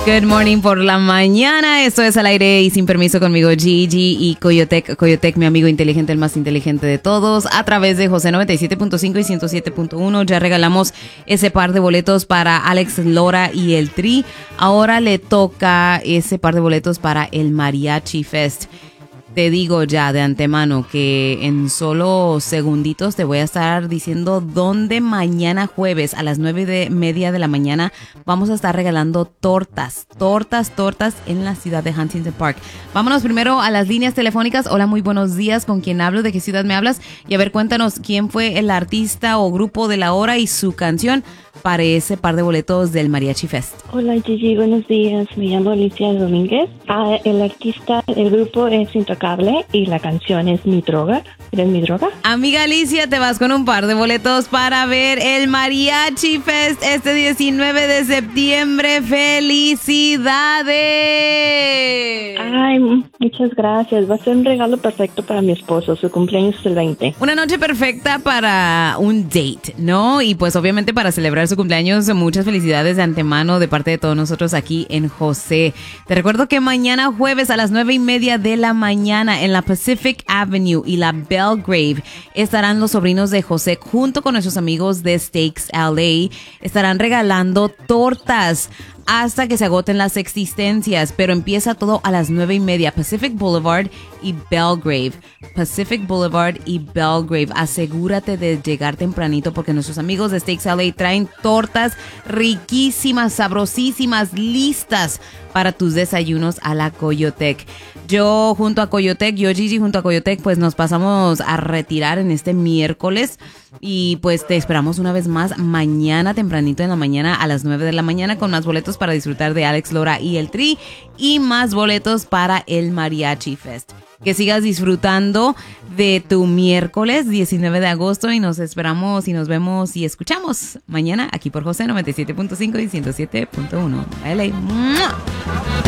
Good morning por la mañana. Esto es Al Aire y Sin Permiso conmigo, Gigi y Coyotec. Coyotec, mi amigo inteligente, el más inteligente de todos. A través de José 97.5 y 107.1 ya regalamos ese par de boletos para Alex Lora y el Tri. Ahora le toca ese par de boletos para el Mariachi Fest. Te digo ya de antemano que en solo segunditos te voy a estar diciendo dónde mañana jueves a las 9:30 de la mañana vamos a estar regalando tortas en la ciudad de Huntington Park. Vámonos primero a las líneas telefónicas. Hola, muy buenos días. ¿Con quién hablo? ¿De qué ciudad me hablas? Y a ver, cuéntanos quién fue el artista o grupo de la hora y su canción para ese par de boletos del Mariachi Fest. Hola Gigi, buenos días. Me llamo Alicia Domínguez. El artista, el grupo es Intocable y la canción es Mi Droga. ¿Eres mi droga? Amiga Alicia, te vas con un par de boletos para ver el Mariachi Fest este 19 de septiembre. ¡Felicidades! Ay, muchas gracias. Va a ser un regalo perfecto para mi esposo. Su cumpleaños es el 20. Una noche perfecta para un date, ¿no? Y pues obviamente para celebrar su cumpleaños, muchas felicidades de antemano de parte de todos nosotros aquí en José. Te recuerdo que mañana jueves a las 9:30 de la mañana en la Pacific Avenue y la Belgrave estarán los sobrinos de José junto con nuestros amigos de Steaks LA. Estarán regalando tortas hasta que se agoten las existencias, pero empieza todo a las 9:30. Pacific Boulevard y Belgrave. Pacific Boulevard y Belgrave. Asegúrate de llegar tempranito porque nuestros amigos de Steaks LA traen tortas riquísimas, sabrosísimas, listas para tus desayunos a la Coyotec. Yo Gigi junto a Coyotec, pues nos pasamos a retirar en este miércoles y pues te esperamos una vez más mañana tempranito en la mañana a las 9 de la mañana con más boletos para disfrutar de Alex Lora y el Tri y más boletos para el Mariachi Fest. Que sigas disfrutando de tu miércoles 19 de agosto y nos esperamos y nos vemos y escuchamos mañana aquí por José 97.5 y 107.1. LA.